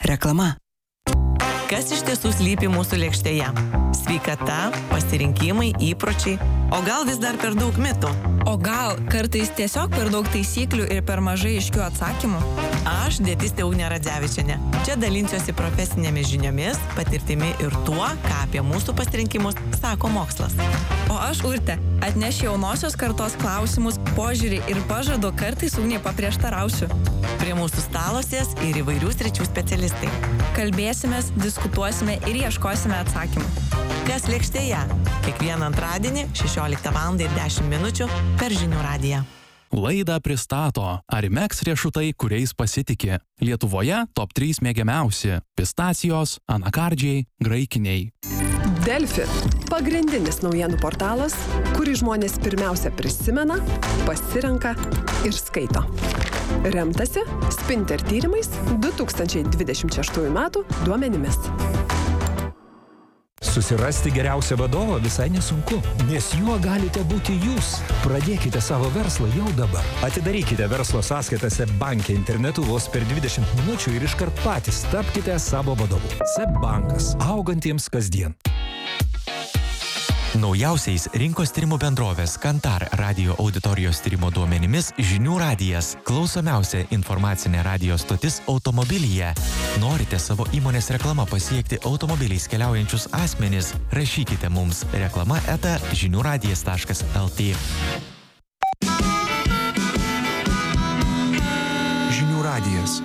Reklama. Kas iš tiesų slypi mūsų lėkštėje? Sveikata, pasirinkimai, įpročiai, o gal vis dar per daug mitų? O gal kartais tiesiog per daug taisyklių ir per mažai aiškių atsakymų? Aš dietistė Ugnė Radzevičienė. Čia dalinsiuosi profesinėmis žiniomis, patirtimi ir tuo, ką apie mūsų pasirinkimus sako mokslas. O aš Urtė, atnešiu jaunosios kartos klausimus, požiūrį ir pažadu kartais Ugnė paprieštarausiu. Prie mūsų stalo sės ir įvairių sričių specialistai. Kalbėsimės, diskutuosime ir ieškosime atsakymų. Kas lėkštėje? Kiekvieną antradienį 16:10 per Žinių radiją. Laidą pristato Arimex riešutai, kuriais pasitiki. Lietuvoje top 3 mėgiamiausi – pistacijos, anakardžiai, graikiniai. Delfi – pagrindinis naujienų portalas, kurį žmonės pirmiausia prisimena, pasirenka ir skaito. Remtasi Spinter tyrimais 2026 metų duomenimis. Susirasti geriausią vadovą visai nesunku, nes juo galite būti jūs. Pradėkite savo verslą jau dabar. Atidarykite verslo sąskaitą SEB banke internetu vos per 20 minučių ir iškart patys tapkite savo vadovu. SEB bankas. Augantiems kasdien. Naujausiais rinkos tyrimų bendrovės Kantar radio auditorijos tyrimo duomenimis Žinių radijas – klausomiausia informacinė radio stotis automobilyje. Norite savo įmonės reklamą pasiekti automobiliais keliaujančius asmenis? Rašykite mums reklama@žiniuradijas.lt. Žinių radijas.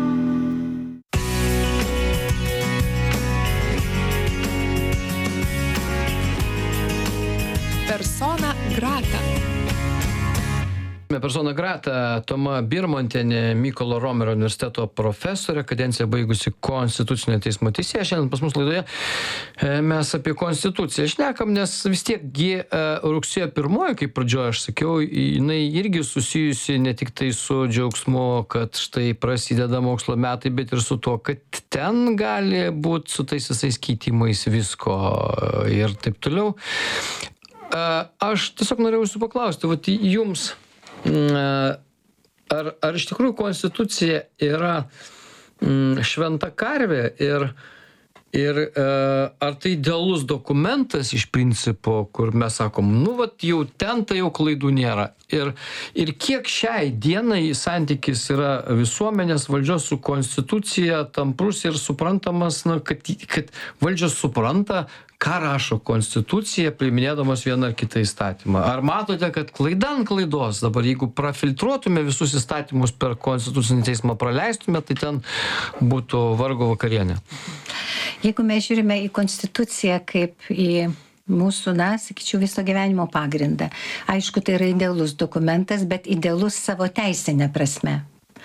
Persona grata. Persona grata Toma Birmontienė, Mykolo Romerio universiteto profesorė, kadenciją baigusi Konstitucinio teismo teisėja. Šiandien pas mus laidoje mes apie Konstituciją šnekam, nes vis tiek rugsėjo 1, kaip pradžioje aš sakiau, jinai irgi susijusi ne tik tai su džiaugsmu, kad štai prasideda mokslo metai, bet ir su tuo, kad ten gali būti su tais visais keitimais visko ir taip toliau. Aš tiesiog norėjau jūsų paklausti, vat jums, ar iš tikrųjų Konstitucija yra šventa karvė ir ar tai idealus dokumentas iš principo, kur mes sakom, jau ten tai jau klaidų nėra. Ir kiek šiai dienai santykis yra visuomenės valdžios su Konstitucija tamprus ir suprantamas, kad valdžios supranta, ką rašo Konstitucija, priiminėdamas vieną ar kitą įstatymą. Ar matote, kad klaida ant klaidos dabar, jeigu prafiltruotume visus įstatymus per Konstitucinį teismą praleistume, tai ten būtų vargo vakarienė? Jeigu mes žiūrime į Konstituciją kaip į mūsų, sakyčiau, viso gyvenimo pagrindą. Aišku, tai yra idealus dokumentas, bet idealus savo teisinė prasme.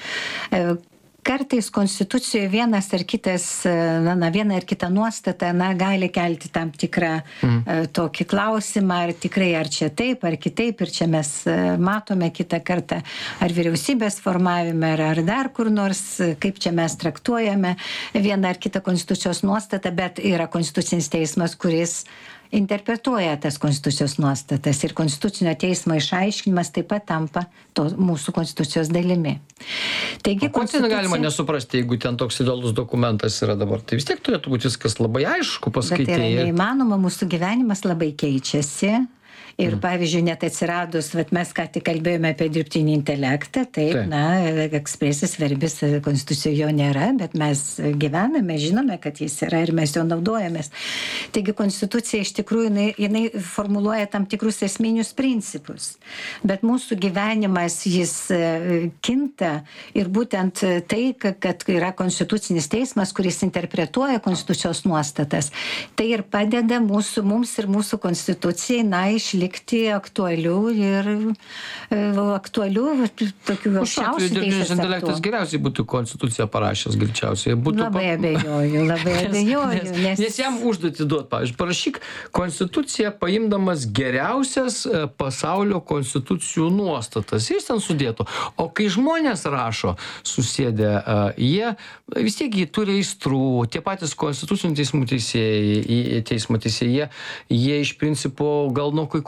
Kartais Konstitucijoje vienas ar kitas, viena ar kita nuostata, gali kelti tam tikrą tokį klausimą, ar tikrai, ar čia taip, ar kitaip, ir čia mes matome kitą kartą, ar vyriausybės formavime, ar dar kur nors, kaip čia mes traktuojame vieną ar kitą Konstitucijos nuostatą, bet yra Konstitucinis teismas, kuris interpretuoja tas Konstitucijos nuostatas ir Konstitucinio teismo išaiškinimas taip pat tampa mūsų Konstitucijos dalimi. Taigi, ko ten galima nesuprasti, jeigu ten toks idealus dokumentas yra dabar? Tai vis tiek turėtų būti viskas labai aišku paskaityti. Bet tai yra neįmanoma, mūsų gyvenimas labai keičiasi. Ir pavyzdžiui, net atsiradus, mes ką tik kalbėjome apie dirbtinį intelektą, taip, expressis verbis Konstitucijoje jo nėra, bet mes gyvename, žinome, kad jis yra ir mes jo naudojamės. Taigi Konstitucija iš tikrųjų, jinai formuluoja tam tikrus esminius principus, bet mūsų gyvenimas jis kinta ir būtent tai, kad yra Konstitucinis teismas, kuris interpretuoja Konstitucijos nuostatas, tai ir padeda mums ir mūsų Konstitucijai, išlikti aktualių ir aktualių tokių aukščiausių teisės aktų. Dirbtinis intelektas geriausiai būtų Konstituciją parašęs greičiausiai. Labai abejoju. Nes jam užduotį duot, pavyzdžiui, parašyk Konstituciją paimdamas geriausias pasaulio konstitucijų nuostatas. Jis ten sudėtų. O kai žmonės rašo, susėdę, jie vis tiek jie turi aistrų, tie patys Konstitucinio teismo teisėjai, jie iš principo gal nuo kai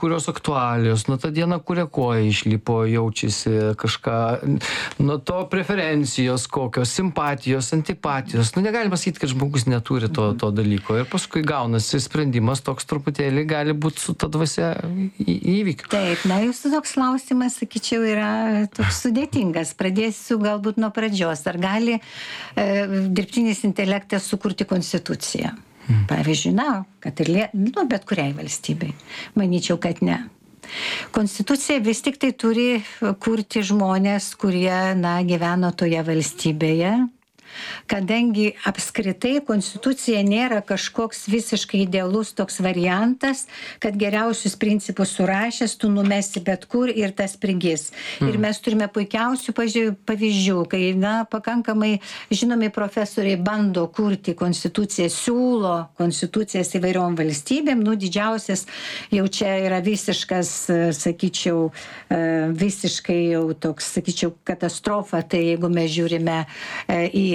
kurios aktualijos, nuo tą dieną, kuria koja išlipo, jaučiasi kažką, nuo to preferencijos kokios, simpatijos, antipatijos. Negalima sakyti, kad žmogus neturi to dalyko. Ir paskui gaunasi sprendimas toks truputėlį gali būti su ta dvasia įvykiu. Taip, jūsų toks klausimas, sakyčiau, yra toks sudėtingas. Pradėsiu galbūt nuo pradžios. Ar gali dirbtinis intelektas sukurti konstituciją? Pavyzdžiui, kad ir bet kuriai valstybei. Manyčiau, kad ne. Konstitucija vis tik tai turi kurti žmonės, kurie, gyveno toje valstybėje. Kadangi apskritai konstitucija nėra kažkoks visiškai idealus toks variantas, kad geriausius principus surašęs, tu numesi bet kur ir tas prigis. Ir mes turime puikiausių pavyzdžių, kai pakankamai žinomi profesoriai bando kurti konstituciją, siūlo konstitucijas įvairiom valstybėm, didžiausias jau čia yra visiškas, sakyčiau, visiškai jau toks, sakyčiau, katastrofa, tai jeigu mes žiūrime į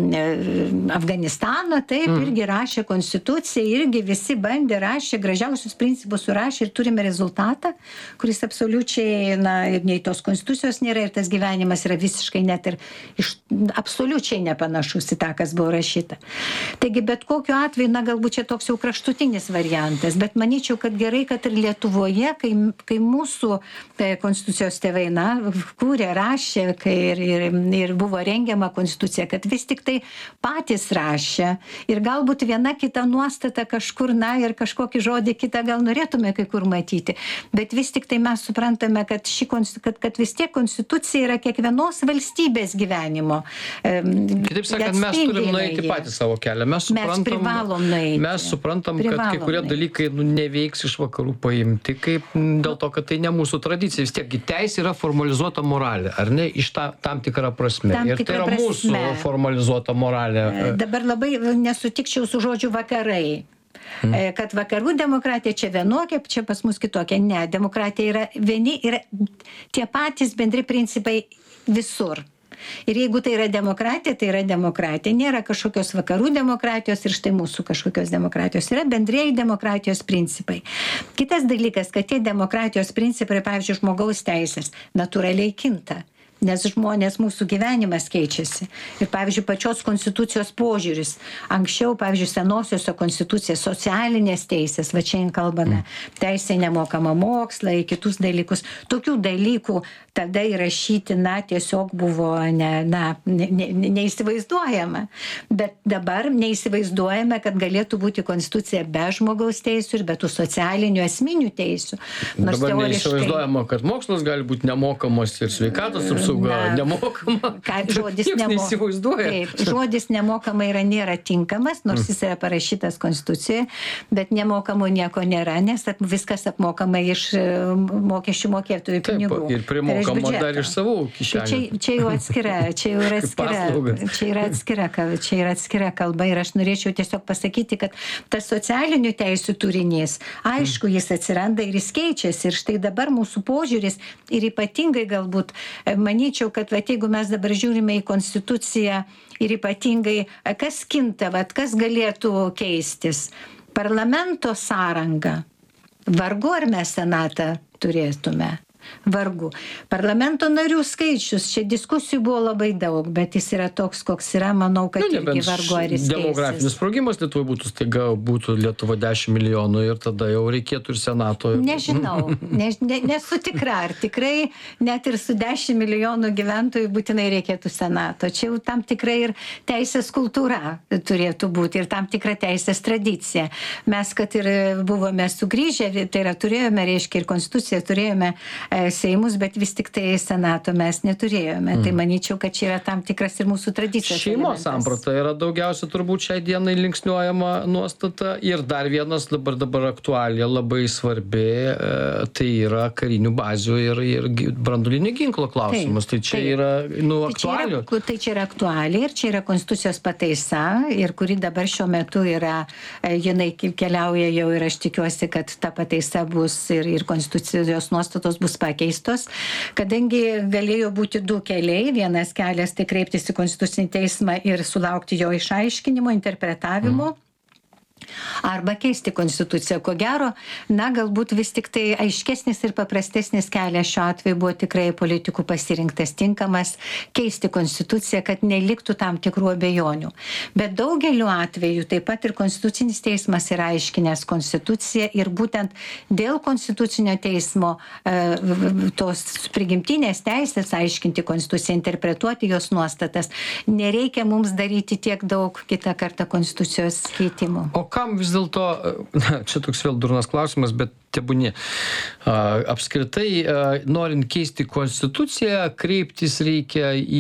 Afganistaną, taip, irgi rašė konstituciją, irgi visi bandė, rašė, gražiausius principus surašė ir turime rezultatą, kuris absoliučiai, ir nei tos konstitucijos nėra ir tas gyvenimas yra visiškai net ir absoliučiai nepanašus į tą, kas buvo rašyta. Taigi, bet kokiu atveju, galbūt čia toks jau kraštutinis variantas, bet manyčiau, kad gerai, kad ir Lietuvoje, kai mūsų konstitucijos tėvai, kūrė, rašė, ir buvo rengiama konstitucija, kad vis tik tai patys rašė ir galbūt viena kita nuostata kažkur, ir kažkokį žodį kitą gal norėtume kai kur matyti, bet vis tik tai mes suprantame, kad vis tiek konstitucija yra kiekvienos valstybės gyvenimo. Kitaip sakant, mes turim nueiti patys savo kelią. Mes privalom nueiti. Mes suprantam, kad kai kurie dalykai neveiks iš vakarų paimti, kaip dėl to, kad tai ne mūsų tradicija. Vis tiek teisė yra formalizuota moralė, ar ne, iš tam tikrą prasme. Ir tai yra mūsų formalizuota moralė. Dabar labai nesutikčiau su žodžiu vakarai. Kad vakarų demokratija čia vienokia, čia pas mus kitokia. Ne, demokratija yra yra tie patys bendri principai visur. Ir jeigu tai yra demokratija, tai yra demokratija. Nėra kažkokios vakarų demokratijos ir štai mūsų kažkokios demokratijos. Yra bendrieji demokratijos principai. Kitas dalykas, kad tie demokratijos principai, pavyzdžiui, žmogaus teisės, natūraliai kinta. Nes žmonės, mūsų gyvenimas keičiasi. Ir, pavyzdžiui, pačios konstitucijos požiūris. Anksčiau, pavyzdžiui, senosiose konstitucijos socialinės teisės, va čia kalbame, teisė nemokamą mokslą, į kitus dalykus. Tokių dalykų tada įrašyti, tiesiog buvo neįsivaizduojama. Bet dabar neįsivaizduojame, kad galėtų būti konstitucija be žmogaus teisų ir be tų socialinių esminių teisių. Dabar neįsivaizduojama, kad mokslas gali būti nemokamas ir sveikatos apsauga nemokama. Žodis nemokama nėra tinkamas, nors jis yra parašytas konstitucijoje, bet nemokamų nieko nėra, nes viskas apmokama iš mokesčių mokėtojų pinigų. Ir primokama dar iš savų kišenių. Čia yra atskira kalba ir aš norėčiau tiesiog pasakyti, kad tas socialinių teisių turinys, aišku, jis atsiranda ir jis keičiasi ir štai dabar mūsų požiūris ir ypatingai galbūt manyčiau, kad jeigu mes dabar žiūrime į konstituciją ir ypatingai kas kinta, kas galėtų keistis. Parlamento sąranga. Vargu ar mes senatą turėtume. Vargu. Parlamento narių skaičius, čia diskusijų buvo labai daug, bet jis yra toks, koks yra, manau, kad irgi vargu ar jis keisis. Demografinis sprogimas Lietuvoje būtų staiga, būtų Lietuva 10 milijonų ir tada jau reikėtų ir senato. Nežinau, nesu tikra, ar tikrai net ir su 10 milijonų gyventojų būtinai reikėtų senato. Čia jau tam tikrai ir teisės kultūra turėtų būti ir tam tikra teisės tradicija. Mes, kad ir buvome sugrįžę, tai yra turėjome, reiškia, ir konstituciją turėjome Seimus, bet vis tik tai senato mes neturėjome. Tai manyčiau, kad čia yra tam tikras ir mūsų tradicijos. Šeimos samprata yra daugiausia turbūt šiai dienai linksniuojama nuostata ir dar vienas dabar aktualija labai svarbi, tai yra karinių bazių ir branduolinio ginklo klausimas. Tai čia yra aktualija. Tai čia yra aktualija ir čia yra konstitucijos pataisa ir kuri dabar šiuo metu yra, jinai keliauja jau ir aš tikiuosi, kad ta pataisa bus ir konstitucijos nuostatos bus pakeistos, kadangi galėjo būti du keliai. Vienas kelias tai kreiptis į Konstitucinį teismą ir sulaukti jo išaiškinimo, interpretavimo. Arba keisti konstituciją. Ko gero, galbūt vis tik tai aiškesnis ir paprastesnis kelias šiuo atveju buvo tikrai politikų pasirinktas tinkamas keisti konstituciją, kad neliktų tam tikrų abejonių. Bet daugeliu atveju taip pat ir Konstitucinis teismas yra aiškinęs konstituciją ir būtent dėl Konstitucinio teismo tos prigimtinės teisės aiškinti konstituciją, interpretuoti jos nuostatas, nereikia mums daryti tiek daug kitą kartą konstitucijos keitimų. O kam vis dėlto, čia toks vėl durnas klausimas, bet tebūnie, apskritai, norint keisti konstituciją, kreiptis reikia į,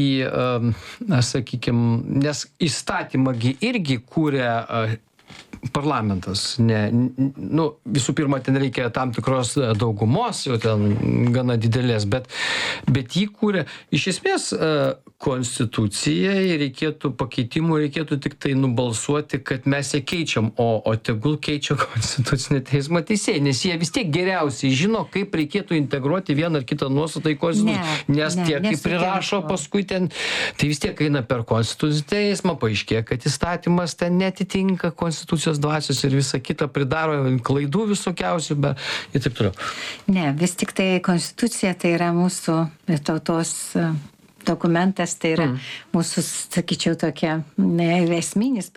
sakykime, nes įstatymą irgi kūrė parlamentas. Visų pirma, ten reikia tam tikros daugumos, jau ten gana didelės, bet jį kūrė. Iš esmės, konstitucijai reikėtų pakeitimų, reikėtų tik tai nubalsuoti, kad mes ją keičiam, o tegul keičia Konstitucinio teismo teisėjai, nes jie vis tiek geriausiai žino, kaip reikėtų integruoti vieną ar kitą nuostatą į konstituciją. Nes tie, kaip prirašo paskui ten, tai vis tiek eina per Konstitucinį teismą, paaiškėja, kad įstatymas ten netitinka konstitucijos dvasios ir visą kitą pridaro klaidų visokiausių ir taip toliau. Ne, vis tik tai konstitucija tai yra mūsų tautos dokumentas, tai yra mūsų, sakyčiau, tokia esminis,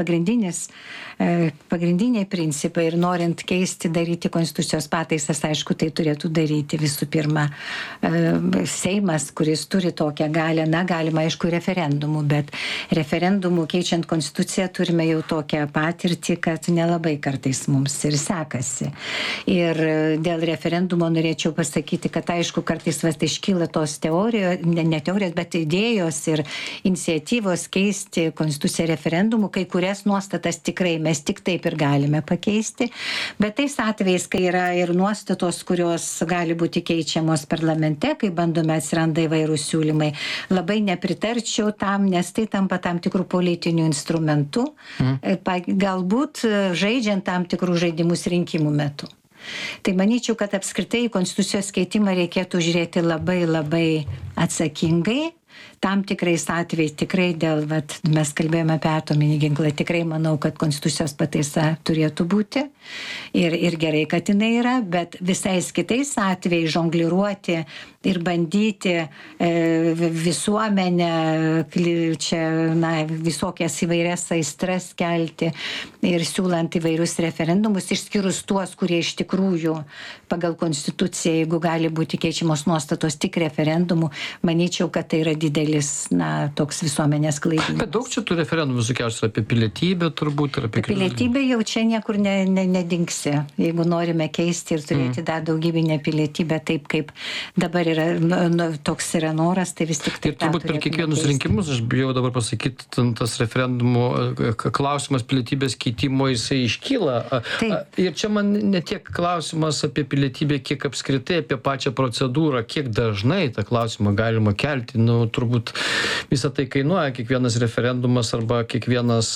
pagrindiniai principai ir norint keisti, daryti konstitucijos pataisas, aišku, tai turėtų daryti visų pirma Seimas, kuris turi tokią galią, galima, aišku, referendumų, bet referendumų keičiant konstituciją turime jau tokią patirtį, kad nelabai kartais mums ir sekasi. Ir dėl referendumo norėčiau pasakyti, kad aišku, kartais iškyla tos teorijos, ne teorijos, bet idėjos ir iniciatyvos keisti konstituciją referendumu, kai kurias nuostatas tikrai mes tik taip ir galime pakeisti, bet tais atvejais, kai yra ir nuostatos, kurios gali būti keičiamos parlamente, kai bandome atsiranda įvairūs siūlymai, labai nepritarčiau tam, nes tai tampa tam tikrų politinių instrumentų, galbūt žaidžiant tam tikrų žaidimus rinkimų metu. Tai manyčiau, kad apskritai konstitucijos keitimą reikėtų žiūrėti labai, labai atsakingai. Tam tikrais atvejais tikrai dėl, mes kalbėjome apie atominį ginklą, tikrai manau, kad konstitucijos pataisa turėtų būti ir gerai, kad jinai yra, bet visais kitais atvejais žongliruoti ir bandyti visuomenę, čia, visokias įvairias aistras kelti ir siūlant įvairius referendumus, išskyrus tuos, kurie iš tikrųjų pagal konstituciją, jeigu gali būti keičiamos nuostatos tik referendumų, manyčiau, kad tai yra didelis, toks visuomenės klaidinimas. Bet daug čia tų referendumų visokiausių apie pilietybę turbūt ir apie... Pilietybė jau čia niekur nedingsi. Jeigu norime keisti ir turėti dar daugybinę pilietybę, taip kaip dabar yra, toks yra noras, tai vis tik tai... Ir turbūt per kiekvienus rinkimus, aš bijau dabar pasakyti, tas referendumų klausimas pilietybės keitimo, jisai iškyla. Ir čia man ne tiek klausimas apie pilietybę, kiek apskritai apie pačią procedūrą, kiek dažnai tą klausimą galima kelti. Turbūt visą tai kainuoja, kiekvienas referendumas arba kiekvienas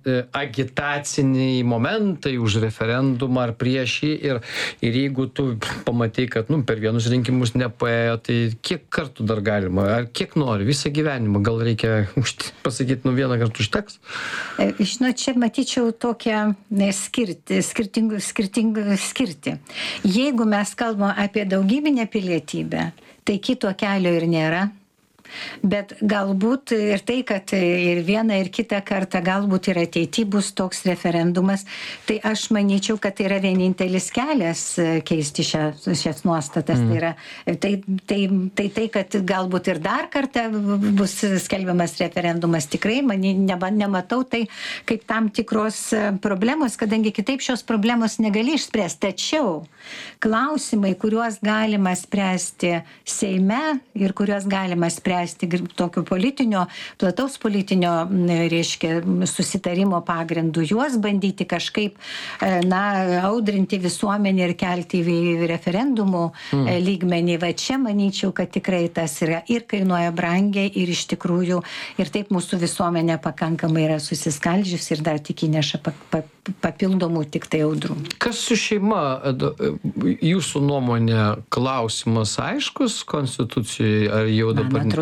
agitaciniai momentai už referendumą ar prieš jį. Ir jeigu tu pamatai, kad per vienus rinkimus nepaėjo, tai kiek kartų dar galima? Ar kiek nori? Visą gyvenimą? Gal reikia pasakyti, vieną kartą užteks? Čia matyčiau tokią skirti. Jeigu mes kalbame apie daugybinę pilietybę, tai kito kelio ir nėra. Bet galbūt ir tai, kad ir vieną ir kitą kartą galbūt ir ateityje bus toks referendumas, tai aš manyčiau, kad tai yra vienintelis kelias keisti šias nuostatas. Tai, kad galbūt ir dar kartą bus skelbiamas referendumas, tikrai nematau tai kaip tam tikros problemos, kadangi kitaip šios problemos negali išspręsti. Tačiau klausimai, kuriuos galima spręsti Seime ir kuriuos galima spręsti tokio plataus politinio, reiškia, susitarimo pagrindų, juos bandyti kažkaip, audrinti visuomenį ir kelti į referendumų lygmenį. Čia manyčiau, kad tikrai tas yra ir kainuoja brangiai ir iš tikrųjų ir taip mūsų visuomenė pakankamai yra susiskaldžius ir dar tik įneša papildomų tik tai audrų. Kas su šeima, jūsų nuomonė, klausimas aiškus konstitucijoje, ar jau dabar... Man atrodo,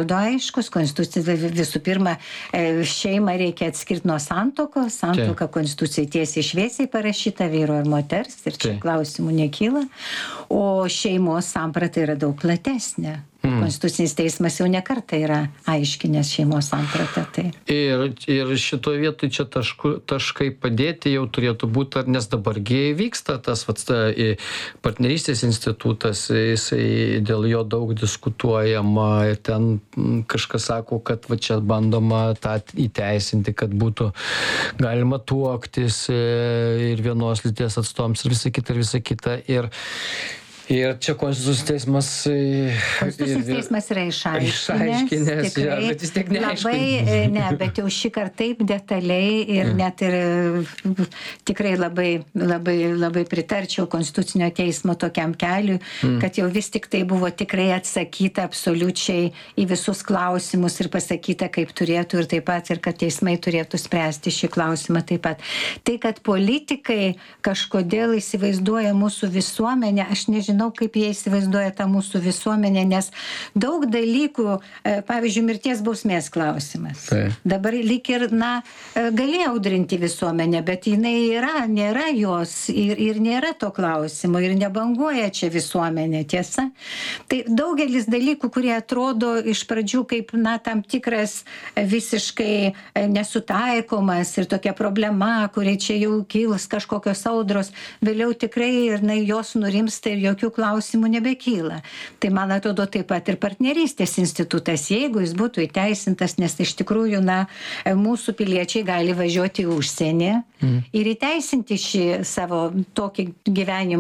atrodo aiškus. Konstitucija visų pirma, šeimą reikia atskirti nuo santuokos. Santuoka konstitucijai tiesiai šviesiai parašyta vyro ir moters ir čia klausimų nekyla. O šeimos samprata yra daug platesnė. Konstitucinis teismas jau ne kartą yra aiškinęs šeimos sampratą. Tai. Ir šitoje vietoje čia taškai padėti jau turėtų būti, nes dabargi vyksta tas partnerystės institutas, jisai dėl jo daug diskutuojama, ten kažkas sako, kad va čia bandoma tą įteisinti, kad būtų galima tuoktis ir vienos lyties atstovams ir visa kita. Ir čia Konstitucinis teismas... Konstitucinis teismas yra išaiškinęs. Tikrai, bet vis tiek neaiškinęs. Bet jau šį kartą taip detaliai ir net ir tikrai labai pritarčiau Konstitucinio teismo tokiam keliui, kad jau vis tik tai buvo tikrai atsakyta absoliučiai į visus klausimus ir pasakyta, kaip turėtų ir taip pat, ir kad teismai turėtų spręsti šį klausimą taip pat. Tai, kad politikai kažkodėl įsivaizduoja mūsų visuomenę, aš nežinau, kaip jie įsivaizduoja tą mūsų visuomenę, nes daug dalykų, pavyzdžiui, mirties bausmės klausimas. Dabar lyg ir, galėjo audrinti visuomenę, bet jinai nėra jos ir nėra to klausimo ir nebanguoja čia visuomenė, tiesa. Tai daugelis dalykų, kurie atrodo iš pradžių kaip, tam tikras visiškai nesutaikomas ir tokia problema, kurie čia jau kils kažkokios audros, vėliau tikrai ir jos nurimsta ir jokių klausimų nebekyla. Tai man atrodo taip pat ir partnerystės institutas, jeigu jis būtų įteisintas, nes iš tikrųjų, mūsų piliečiai gali važiuoti į užsienį ir įteisinti šį savo tokią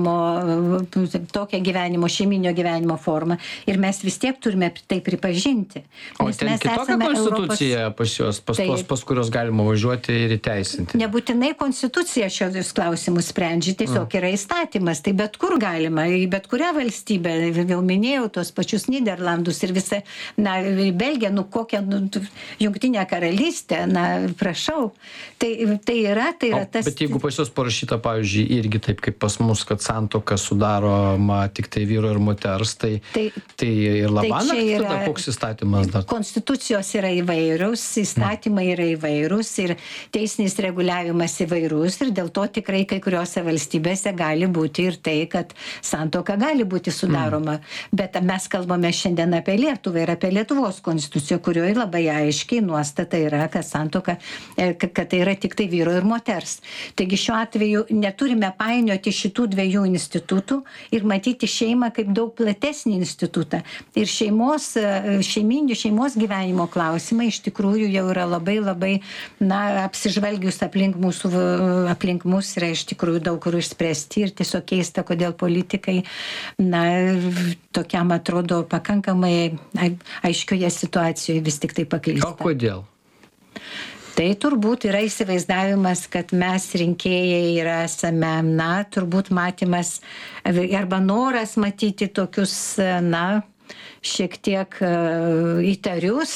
gyvenimo, šeiminio gyvenimo formą. Ir mes vis tiek turime tai pripažinti. O ten kitokia konstitucija pas juos, pas kurios galima važiuoti ir įteisinti? Nebūtinai konstitucija šios klausimus sprendžia, tiesiog yra įstatymas. Tai bet kur galima, bet kurią valstybę, jau minėjau, tos pačius Nyderlandus ir visą, Belgiją, kokią Jungtinę karalystę, prašau. Tai yra tas... Bet jeigu pas juos parašyta, pavyzdžiui, irgi taip kaip pas mus, kad santuoka sudaroma tik tai vyro ir moters, tai ir labanakt tada koks įstatymas dar? Konstitucijos yra įvairius, įstatymai yra įvairūs ir teisinis reguliavimas įvairūs ir dėl to tikrai kai kuriuose valstybėse gali būti ir tai, kad santuoka gali būti sudaroma. Bet mes kalbame šiandien apie Lietuvą ir apie Lietuvos konstituciją, kurioje labai aiškiai nuostata yra, kad santuoka, kad tai yra tik tai vyro ir moters. Taigi šiuo atveju neturime painioti šitų dviejų institutų ir matyti šeimą kaip daug platesnį institutą. Ir šeimos gyvenimo klausimai iš tikrųjų jau yra labai, apsižvalgius aplink mus yra iš tikrųjų daug kur išspręsti ir tiesiog keista, kodėl politikai, tokiam atrodo pakankamai aiškioje situacijoje vis tik tai paklysta. O kodėl? Tai turbūt yra įsivaizdavimas, kad mes rinkėjai ir esame, turbūt matymas arba noras matyti tokius, šiek tiek įtarius,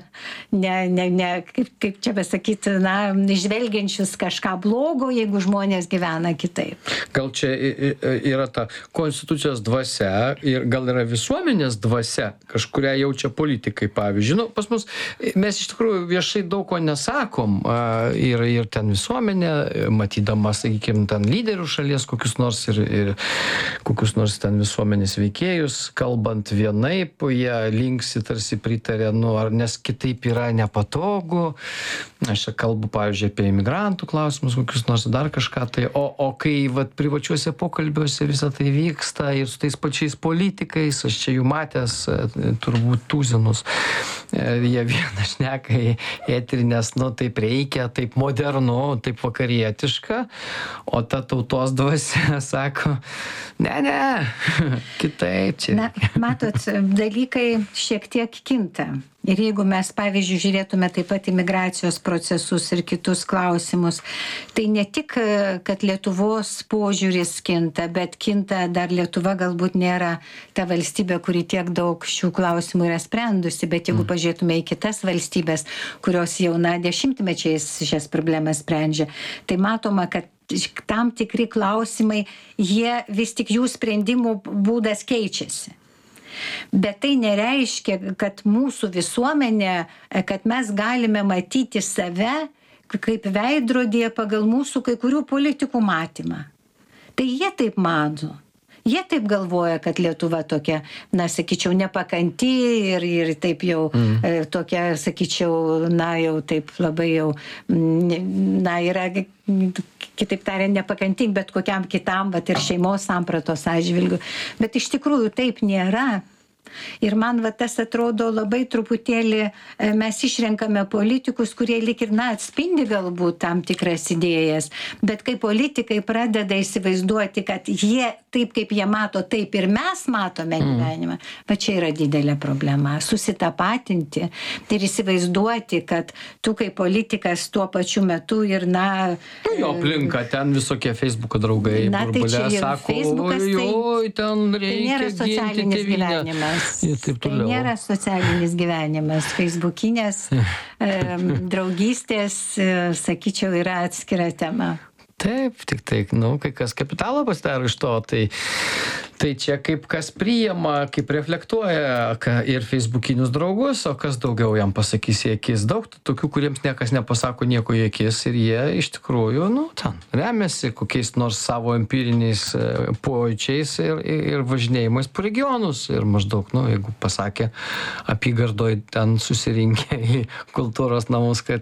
kaip čia pasakyti, žvelgiančius kažką blogo, jeigu žmonės gyvena kitaip. Gal čia yra ta konstitucijos dvasia ir gal yra visuomenės dvasia, kažkuria jaučia politikai, pavyzdžiui. Pas mus, mes iš tikrųjų viešai daug ko nesakom ir ten visuomenė, matydama, sakykime, ten lyderių šalies kokius nors ir kokius nors ten visuomenės veikėjus, kalbant vienaip, jie linksi, tarsi pritarė, nes kitaip yra nepatogu. Aš čia kalbu, pavyzdžiui, apie imigrantų klausimus, kokius nors dar kažką tai. O kai privačiuose pokalbiuose visą tai vyksta ir su tais pačiais politikais, aš čia jų matęs turbūt tūzinus, jie vieną šneka į eterį, nes taip reikia, taip modernu, taip vakarietiška, o ta tautos dvasia sako, ne, kitaip čia. Matot, dalykai šiek tiek kinta. Ir jeigu mes, pavyzdžiui, žiūrėtume taip pat imigracijos procesus ir kitus klausimus, tai ne tik, kad Lietuvos požiūris kinta, bet kinta dar Lietuva galbūt nėra ta valstybė, kuri tiek daug šių klausimų yra sprendusi, bet jeigu pažiūrėtume į kitas valstybės, kurios jau dešimtmečiais šias problemas sprendžia, tai matoma, kad tam tikri klausimai, jie vis tik jų sprendimų būdas keičiasi. Bet tai nereiškia, kad mūsų visuomenė, kad mes galime matyti save kaip veidrodėje pagal mūsų kai kurių politikų matymą. Tai jie taip mano. Jie taip galvoja, kad Lietuva tokia, na, sakyčiau, nepakanti ir taip jau tokia, sakyčiau, na, jau taip labai jau, na, yra, kitaip tariant, nepakanti bet kokiam kitam, bet ir šeimos sampratos atžvilgiu. Bet iš tikrųjų taip nėra. Ir man tas atrodo labai truputėlį, mes išrenkame politikus, kurie lik ir, na, atspindi galbūt tam tikras idėjas, bet kai politikai pradeda įsivaizduoti, kad jie taip, kaip jie mato, taip ir mes matome gyvenimą, bet čia yra didelė problema. Susitapatinti ir įsivaizduoti, kad tu kaip politikas tuo pačiu metu ir, na... Jo aplinka, ten visokie Facebook'o draugai, burbulė, sako, oi, ten reikia ginti tėvynę. Tai nėra socialinis gyvenimas. Facebookinės draugystės, sakyčiau, yra atskira tema. Taip, tik tai, kai kas kapitalo pasidaro iš to, tai čia kaip kas priima, kaip reflektuoja ir Facebookinius draugus, o kas daugiau jam pasakys į akis. Daug tokių, kuriems niekas nepasako nieko į akis ir jie iš tikrųjų, ten remiasi kokiais nors savo empiriniais pojūčiais ir važinėjimais po regionus. Ir maždaug, jeigu pasakė apygardoj ten susirinkę į kultūros namus, kad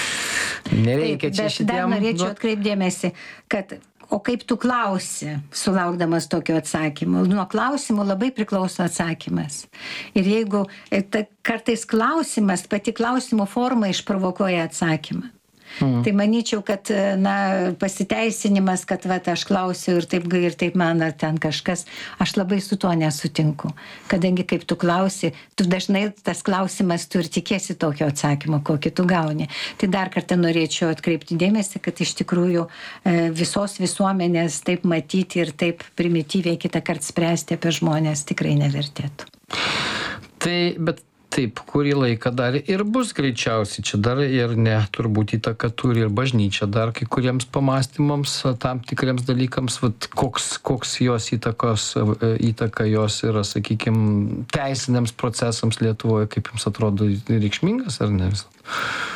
nereikia čia šitiem... Dar norėčiau atkreipdėmėsi, kad o kaip tu klausi, sulaukdamas tokio atsakymo? Nuo klausimų labai priklauso atsakymas. Ir jeigu kartais klausimas, pati klausimo forma išprovokuoja atsakymą. Tai manyčiau, kad, na, pasiteisinimas, kad aš klausiu ir taip man ten kažkas, aš labai su tuo nesutinku. Kadangi kaip tu klausi, tu dažnai tas klausimas, tu ir tikėsi tokio atsakymo, kokį tu gauni. Tai dar kartą norėčiau atkreipti dėmesį, kad iš tikrųjų visos visuomenės taip matyti ir taip primityviai kitą kartą spręsti apie žmonės tikrai nevertėtų. Tai, bet taip, kurį laiką dar ir bus greičiausiai. Čia dar ir turbūt įtaka turi ir bažnyčia dar kai kuriems pamastymams, tam tikriems dalykams, koks jos įtaka jos yra, sakykime, teisiniams procesams Lietuvoje, kaip jums atrodo, reikšmingas ar ne visą?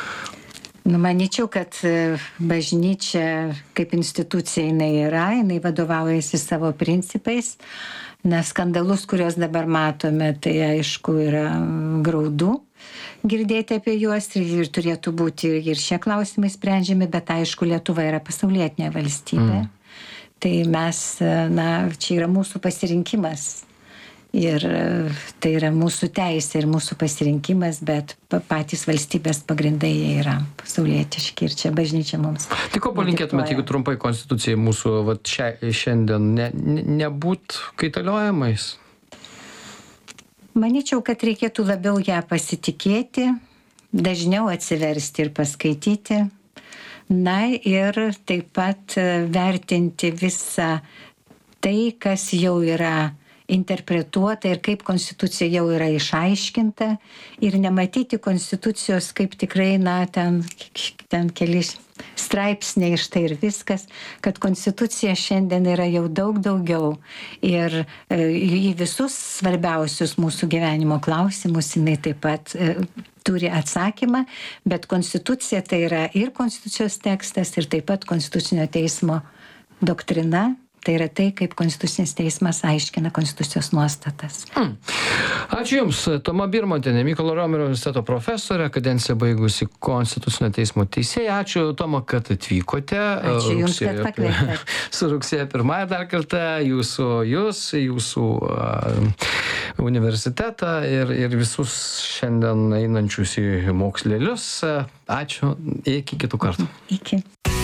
Manyčiau, kad bažnyčia kaip institucija jinai vadovaujasi savo principais. Nes skandalus, kuriuos dabar matome, tai aišku yra graudu girdėti apie juos ir turėtų būti ir šie klausimai sprendžiami, bet aišku, Lietuva yra pasaulietinė valstybė. Tai mes, čia yra mūsų pasirinkimas. Ir tai yra mūsų teisė ir mūsų pasirinkimas, bet patys valstybės pagrindai jie yra pasaulietiški ir čia bažnyčia mums. Tai ko palinkėtumėte, jeigu trumpai konstitucijai mūsų šiandien nebūt kaitaliojamais? Manyčiau, kad reikėtų labiau ją pasitikėti, dažniau atsiversti ir paskaityti, ir taip pat vertinti visą tai, kas jau yra interpretuota ir kaip konstitucija jau yra išaiškinta ir nematyti konstitucijos kaip tikrai, ten keli straipsniai štai ir viskas, kad konstitucija šiandien yra jau daug daugiau ir į visus svarbiausius mūsų gyvenimo klausimus jinai taip pat turi atsakymą, bet konstitucija tai yra ir konstitucijos tekstas ir taip pat konstitucinio teismo doktrina. Tai yra tai, kaip Konstitucinis teismas aiškina konstitucijos nuostatas. Ačiū Jums, Toma Birmontienė, Mykolo Romerio universiteto profesorė, kadenciją baigusi Konstitucinio teismo teisėja. Ačiū, Toma, kad atvykote. Ačiū Jums, kad pakvietėte. Su rugsėjo 1 dar kartą jūsų universitetą ir visus šiandien einančius į mokslelius. Ačiū, iki kitų kartų. Iki.